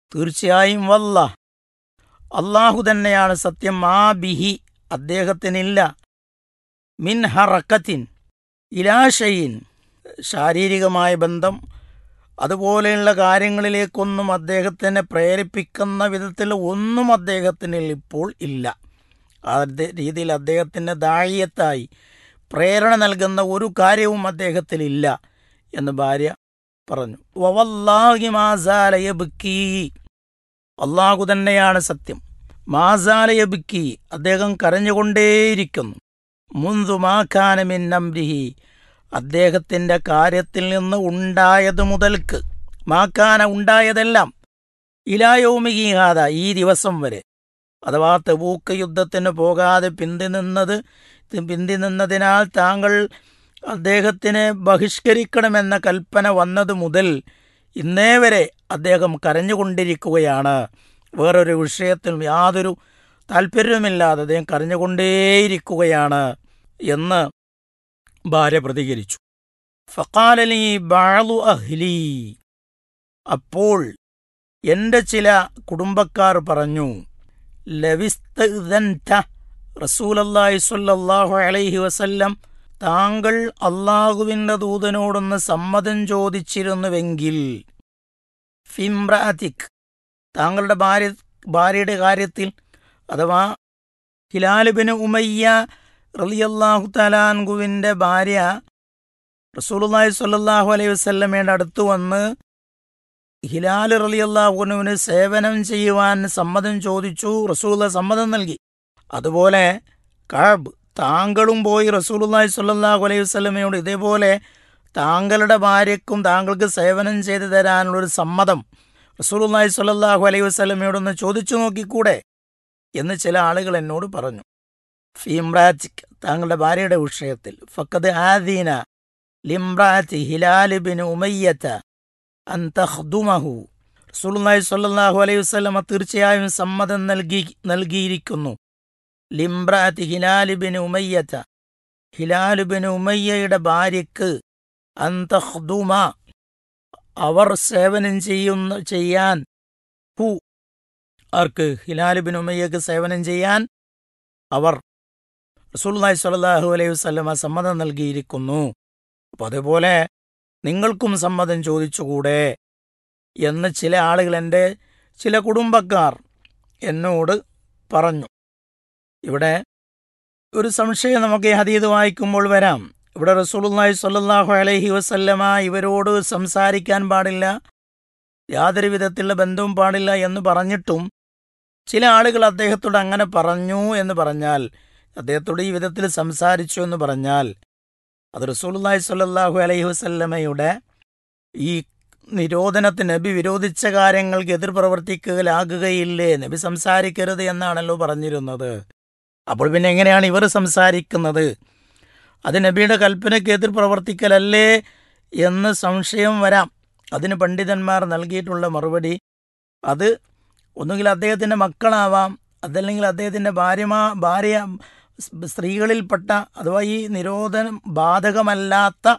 തീർച്ചയായും അല്ലാഹു തന്നെയാണ് സത്യം. മാ ബിഹി അദ്ദേഹത്തിനില്ല, മിൻ ഹറക്കത്തിൻ ഇലാ ഷൈഇൻ ശാരീരികമായ ബന്ധം അതുപോലെയുള്ള കാര്യങ്ങളിലേക്കൊന്നും അദ്ദേഹത്തിനെ പ്രേരിപ്പിക്കുന്ന വിധത്തിൽ ഒന്നും അദ്ദേഹത്തിന് ഇപ്പോൾ ഇല്ല. ആ രീതിയിൽ അദ്ദേഹത്തിന് ദാഇയത്തായി പ്രേരണ നൽകുന്ന ഒരു കാര്യവും അദ്ദേഹത്തിലില്ല എന്ന് ഭാര്യ പറഞ്ഞു. വവല്ലാഹി മാ സാല യബ്കി അല്ലാഹു തന്നെയാണ് സത്യം. മാ സാല യബ്കി അദ്ദേഹം കരഞ്ഞുകൊണ്ടേയിരിക്കുന്നു. മുൻദു മാ കാന മിൻ അംരിഹി അദ്ദേഹത്തിൻ്റെ കാര്യത്തിൽ നിന്ന് ഉണ്ടായത് മുതൽക്ക്, മാക്കാന ഉണ്ടായതെല്ലാം, ഇലാ യൗമിഹി ഹാദാ ഈ ദിവസം വരെ, അഥവാ തബൂക്ക് യുദ്ധത്തിന് പോകാതെ പിന്തി നിന്നതിനാൽ താങ്കൾ അദ്ദേഹത്തിനെ ബഹിഷ്കരിക്കണമെന്ന കൽപ്പന വന്നത് മുതൽ ഇന്നേ വരെ അദ്ദേഹം കരഞ്ഞുകൊണ്ടിരിക്കുകയാണ്. വേറൊരു വിഷയത്തിൽ യാതൊരു താല്പര്യവുമില്ലാതെ അദ്ദേഹം കരഞ്ഞുകൊണ്ടേയിരിക്കുകയാണ് എന്ന് ഭാര്യ പ്രതികരിച്ചു. ഫഖാലലി ബഅ്ളു അഹ്ലി അപ്പോൾ എൻ്റെ ചില കുടുംബക്കാർ പറഞ്ഞു, ലവിസ്തഅ്ദൻത റസൂലല്ലാഹി സ്വല്ലല്ലാഹു അലൈഹി വസല്ലം താങ്കൾ അല്ലാഹുവിൻ്റെ ദൂതനോടൊന്ന് സമ്മതം ചോദിച്ചിരുന്നുവെങ്കിൽ, ഫിംറഅതിക് താങ്കളുടെ ഭാര്യയുടെ കാര്യത്തിൽ, അഥവാ ഹിലാൽ ഇബ്നു ഉമയ്യ റളിയല്ലാഹു തആല അൻഹുവിൻ്റെ ഭാര്യ റസൂലുള്ളാഹി സ്വല്ലല്ലാഹു അലൈഹി വസല്ലമയുടെ അടുത്ത് വന്ന് ഹിലാൽ റളിയല്ലാഹു അൻഹുവിന് സേവനം ചെയ്യുവാൻ സമ്മതം ചോദിച്ചു. റസൂലുള്ളാഹി സമ്മതം നൽകി. അതുപോലെ കഅബ് താങ്കളും പോയി റസൂലുള്ളാഹി സ്വല്ലല്ലാഹു അലൈഹി വസല്ലമയോട് ഇതേപോലെ താങ്കളുടെ ഭാര്യയ്ക്കും താങ്കൾക്ക് സേവനം ചെയ്തു തരാനുള്ളൊരു സമ്മതം റസൂലുള്ളാഹി സ്വല്ലല്ലാഹു അലൈഹി വസല്ലമയോടൊന്ന് ചോദിച്ചു നോക്കിക്കൂടെ എന്ന് ചില ആളുകൾ എന്നോട് പറഞ്ഞു. ഫിംറാറ്റിക് താങ്കളുടെ ഭാര്യയുടെ വിഷയത്തിൽ, ഫഖദ് ആദീന ലിംറാത്തി ഹിലാൽ ഇബ്നു ഉമയ്യത അൻ തഖ്ദുമഹു റസൂലുള്ളാഹി സ്വല്ലല്ലാഹു അലൈഹി വസല്ലമ തീർച്ചയായും സമ്മതം നൽകിയിരിക്കുന്നു. ലിംറാത്തി ഹിലാൽ ഇബ്നു ഉമയ്യത ഹിലാൽ ഇബ്നു ഉമയ്യയുടെ ഭാര്യയ്ക്ക് അൻ തഖ്ദുമ അവർ സേവനം ചെയ്യാൻ ആർക്ക് ഹിലാൽ ഇബ്നു ഉമയ്യക്ക് സേവനം ചെയ്യാൻ അവർ റസൂലുള്ളാഹി സ്വല്ലല്ലാഹു അലൈഹി വസല്ലമ സമ്മതം നൽകിയിരിക്കുന്നു. അപ്പോൾ അതുപോലെ നിങ്ങൾക്കും സമ്മതം ചോദിച്ചുകൂടെ എന്ന് ചില ആളുകൾ, എൻ്റെ ചില കുടുംബക്കാർ എന്നോട് പറഞ്ഞു. ഇവിടെ ഒരു സംശയം നമുക്ക് ഈ ഹദീസ് വായിക്കുമ്പോൾ വരാം. ഇവിടെ റസൂലുള്ളാഹി സ്വല്ലല്ലാഹു അലൈഹി വസല്ലമ ഇവരോട് സംസാരിക്കാൻ പാടില്ല, യാതൊരു വിധത്തിലുള്ള ബന്ധവും പാടില്ല എന്ന് പറഞ്ഞിട്ടും ചില ആളുകൾ അദ്ദേഹത്തോട് അങ്ങനെ പറഞ്ഞു എന്ന് പറഞ്ഞാൽ, അദ്ദേഹത്തോട് ഈ വിധത്തിൽ സംസാരിച്ചു എന്ന് പറഞ്ഞാൽ, അത് റസൂലുള്ളാഹി സ്വല്ലല്ലാഹു അലൈഹി വസല്ലമയുടെ ഈ നിരോധനത്തിന്, നബി വിരോധിച്ച കാര്യങ്ങൾക്ക് എതിർ പ്രവർത്തിക്കലാകുകയില്ലേ? നബി സംസാരിക്കരുത് എന്നാണല്ലോ പറഞ്ഞിരുന്നത്. അപ്പോൾ പിന്നെ എങ്ങനെയാണ് ഇവർ സംസാരിക്കുന്നത്? അത് നബിയുടെ കൽപ്പനയ്ക്ക് എതിർ പ്രവർത്തിക്കലല്ലേ എന്ന് സംശയം വരാം. അതിന് പണ്ഡിതന്മാർ നൽകിയിട്ടുള്ള മറുപടി, അത് ഒന്നുകിൽ അദ്ദേഹത്തിൻ്റെ മക്കളാവാം, അതല്ലെങ്കിൽ അദ്ദേഹത്തിൻ്റെ ഭാര്യ സ്ത്രീകളിൽപ്പെട്ട, അഥവാ ഈ നിരോധനം ബാധകമല്ലാത്ത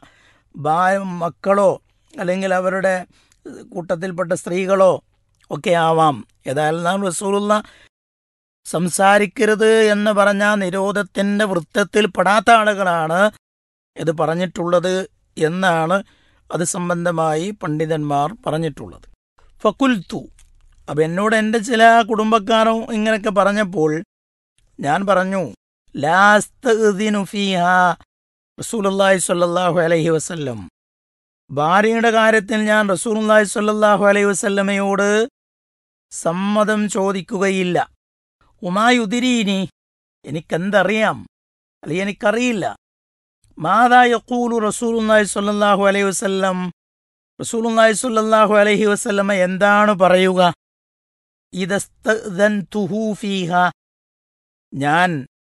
മക്കളോ അല്ലെങ്കിൽ അവരുടെ കൂട്ടത്തിൽപ്പെട്ട സ്ത്രീകളോ ഒക്കെ ആവാം. ഏതായാലും റസൂലുള്ളാഹി സംസാരിക്കരുത് എന്ന് പറഞ്ഞ നിരോധത്തിൻ്റെ വൃത്തത്തിൽ പെടാത്ത ആളുകളാണ് ഇത് പറഞ്ഞിട്ടുള്ളത് എന്നാണ് അത് സംബന്ധമായി പണ്ഡിതന്മാർ പറഞ്ഞിട്ടുള്ളത്. ഫഖുൽതു അപ്പം എന്നോട് എൻ്റെ ചില കുടുംബക്കാരും ഇങ്ങനെയൊക്കെ പറഞ്ഞപ്പോൾ ഞാൻ പറഞ്ഞു, ലാസ്തഅ്ദിനു ഫീഹാ റസൂലുള്ളാഹി സ്വല്ലല്ലാഹു അലൈഹി വസല്ലം ഭാര്യയുടെ കാര്യത്തിൽ ഞാൻ റസൂലുള്ളാഹി സ്വല്ലല്ലാഹു അലൈഹി വസല്ലമയോട് സമ്മതം ചോദിക്കുകയില്ല. ഉമായുദിരീനി എനിക്കെന്തറിയാം, അല്ലെങ്കിൽ എനിക്കറിയില്ല. മാദാ യഖൂലു റസൂലുള്ളാഹി സ്വല്ലല്ലാഹു അലൈഹി വസല്ലം റസൂലുള്ളാഹി സ്വല്ലല്ലാഹു അലൈഹി വസല്ലമ എന്താണ് പറയുക? ഇദസ്തഅ്ദൻതുഹു ഫീഹാ ഞാൻ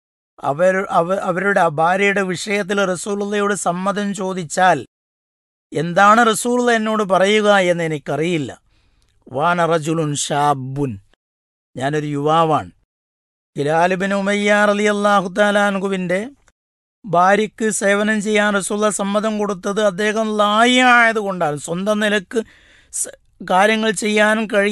അവരുടെ ഭാര്യയുടെ വിഷയത്തിൽ റസൂലുള്ളാഹിയോട് സമ്മതം ചോദിച്ചാൽ എന്താണ് റസൂലുള്ളാഹി എന്നോട് പറയുക എന്ന് എനിക്കറിയില്ല. വാന റജുലുൻ ഷാബുൻ ഞാനൊരു യുവാവാണ്. ഹിലാൽ ഇബ്നു ഉമയ്യ റളിയല്ലാഹു തആല അൻഹുവിൻ്റെ ഭാര്യയ്ക്ക് സേവനം ചെയ്യാൻ റസൂലുള്ളാഹി സമ്മതം കൊടുത്തത് അദ്ദേഹം ലായി ആയതുകൊണ്ടാണ്. സ്വന്തം നിലക്ക് കാര്യങ്ങൾ ചെയ്യാനും